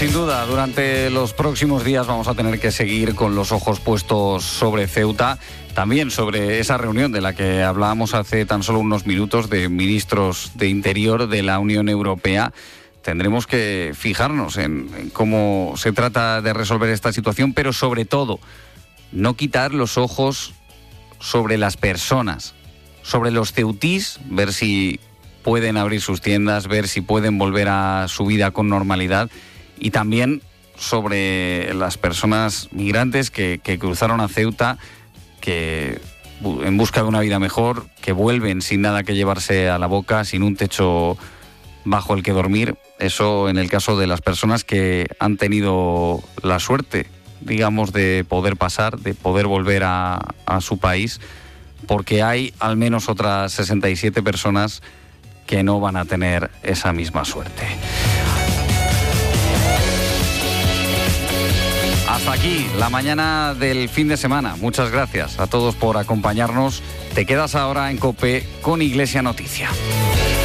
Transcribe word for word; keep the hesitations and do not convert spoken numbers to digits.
sin duda, durante los próximos días vamos a tener que seguir con los ojos puestos sobre Ceuta, también sobre esa reunión de la que hablábamos hace tan solo unos minutos de ministros de Interior de la Unión Europea. Tendremos que fijarnos en, en cómo se trata de resolver esta situación, pero sobre todo, no quitar los ojos sobre las personas, sobre los ceutís, ver si pueden abrir sus tiendas, ver si pueden volver a su vida con normalidad, y también sobre las personas migrantes que, que cruzaron a Ceuta, que en busca de una vida mejor, que vuelven sin nada que llevarse a la boca, sin un techo bajo el que dormir. Eso en el caso de las personas que han tenido la suerte, digamos, de poder pasar, de poder volver a, a su país, porque hay al menos otras sesenta y siete personas que no van a tener esa misma suerte. Hasta aquí la mañana del fin de semana. Muchas gracias a todos por acompañarnos. Te quedas ahora en COPE con Iglesia Noticia.